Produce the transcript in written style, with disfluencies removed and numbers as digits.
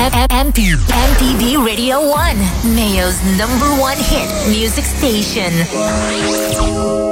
MTV Radio 1, Mayo's #1 hit music station.